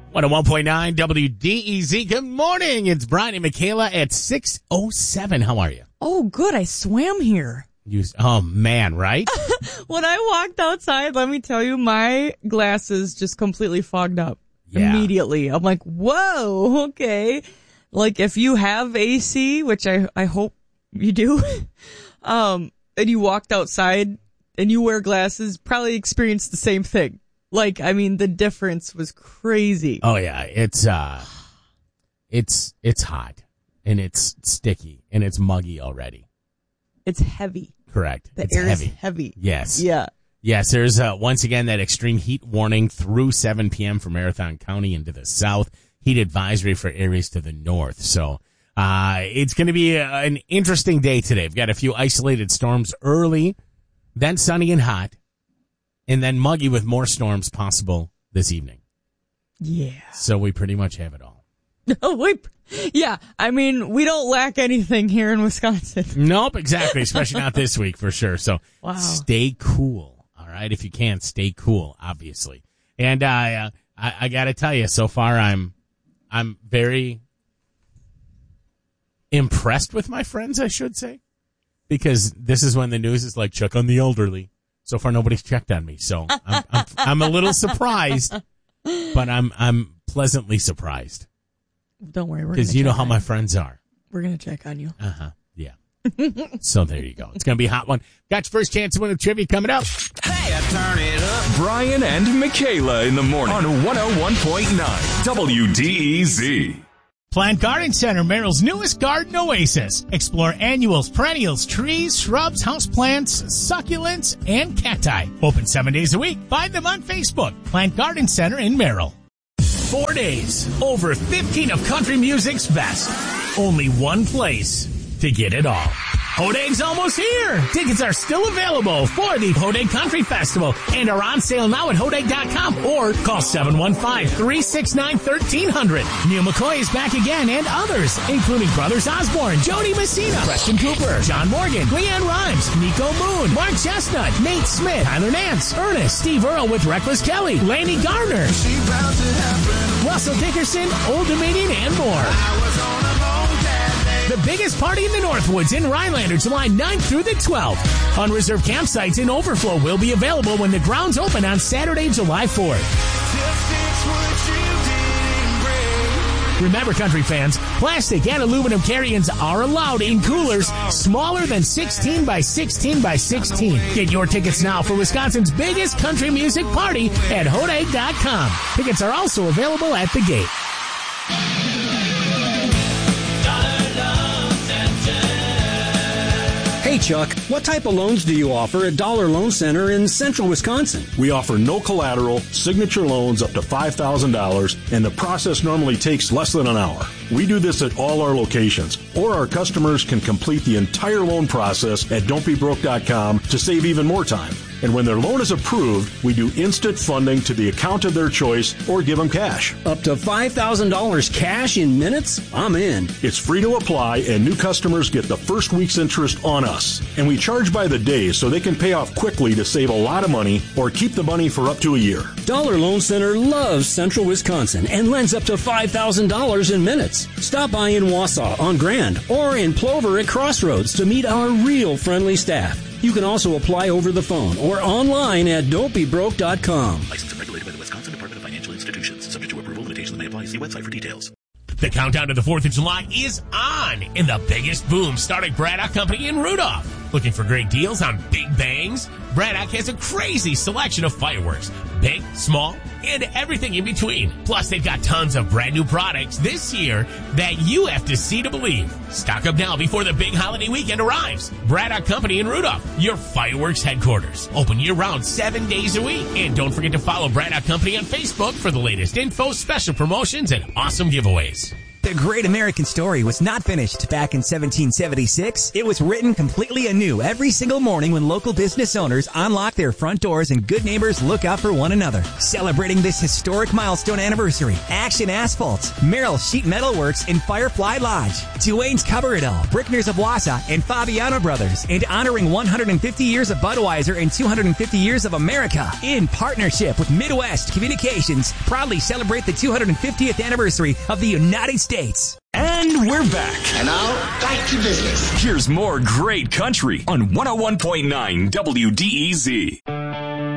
101.9 WDEZ. Good morning. It's Brian and Michaela at 6:07. How are you? Oh, good. I swam here. Oh, man, right? When I walked outside, let me tell you, my glasses just completely fogged up immediately. I'm like, whoa, okay. Like, if you have AC, which I hope you do, and you walked outside and you wear glasses, probably experienced the same thing. Like, I mean, the difference was crazy. Oh, yeah. It's hot, and it's sticky, and it's muggy already. It's heavy. Correct. The air is heavy. Yes. Yeah. Yes, there's once again that extreme heat warning through 7 p.m. for Marathon County into the south. Heat advisory for areas to the north. So it's going to be an interesting day today. We've got a few isolated storms early, then sunny and hot, and then muggy with more storms possible this evening. Yeah. So we pretty much have it all. Yeah, I mean, we don't lack anything here in Wisconsin. Nope, exactly, especially not this week for sure. So Stay cool, all right? If you can, stay cool, obviously. And I got to tell you, so far I'm very impressed with my friends, I should say, because this is when the news is like, check on the elderly. So far, nobody's checked on me, so I'm a little surprised, but I'm pleasantly surprised. Don't worry, because you know how my friends are. We're gonna check on you. Yeah. So there you go. It's gonna be a hot one. Got your first chance to win a trivia coming up. Hey, I turn it up. Brian and Michaela in the morning on 101.9 WDEZ. Plant Garden Center, Merrill's newest garden oasis. Explore annuals, perennials, trees, shrubs, houseplants, succulents, and cacti. Open 7 days a week. Find them on Facebook. Plant Garden Center in Merrill. 4 days, over 15 of country music's best. Only one place to get it all. Hodeg's almost here. Tickets are still available for the Hodeg Country Festival and are on sale now at Hodeg.com or call 715-369-1300. Neil McCoy is back again and others, including Brothers Osborne, Jody Messina, Preston Cooper, John Morgan, Leanne Rhymes, Nico Moon, Mark Chestnut, Nate Smith, Tyler Nance, Ernest, Steve Earle with Reckless Kelly, Laney Gardner, Russell Dickerson, Old Dominion, and more. The biggest party in the Northwoods in Rhinelander, July 9th through the 12th. Unreserved campsites in overflow will be available when the grounds open on Saturday, July 4th. Remember, country fans, plastic and aluminum carry-ins are allowed in coolers smaller than 16 by 16 by 16. Get your tickets now for Wisconsin's biggest country music party at Hodeg.com. Tickets are also available at the gate. Hey, Chuck, what type of loans do you offer at Dollar Loan Center in central Wisconsin? We offer no collateral, signature loans up to $5,000, and the process normally takes less than an hour. We do this at all our locations, or our customers can complete the entire loan process at don'tbebroke.com to save even more time. And when their loan is approved, we do instant funding to the account of their choice or give them cash. Up to $5,000 cash in minutes? I'm in. It's free to apply, and new customers get the first week's interest on us. And we charge by the day so they can pay off quickly to save a lot of money or keep the money for up to a year. Dollar Loan Center loves central Wisconsin and lends up to $5,000 in minutes. Stop by in Wausau on Grand or in Plover at Crossroads to meet our real friendly staff. You can also apply over the phone or online at don'tbebroke.com. Licensed and regulated by the Wisconsin Department of Financial Institutions. Subject to approval, limitations may apply. See website for details. The countdown to the 4th of July is on, and the biggest boom started Braddock Company in Rudolph. Looking for great deals on big bangs? Braddock has a crazy selection of fireworks. Big, small, and everything in between. Plus, they've got tons of brand new products this year that you have to see to believe. Stock up now before the big holiday weekend arrives. Braddock Company in Rudolph, your fireworks headquarters. Open year-round 7 days a week. And don't forget to follow Braddock Company on Facebook for the latest info, special promotions, and awesome giveaways. The great American story was not finished back in 1776. It was written completely anew every single morning when local business owners unlock their front doors and good neighbors look out for one another. Celebrating this historic milestone anniversary, Action Asphalt, Merrill Sheet Metal Works, and Firefly Lodge, Duane's Cover It All, Brickner's of Wausau, and Fabiano Brothers, and honoring 150 years of Budweiser and 250 years of America. In partnership with Midwest Communications, proudly celebrate the 250th anniversary of the United States. And we're back. And now, back to business. Here's more great country on 101.9 WDEZ.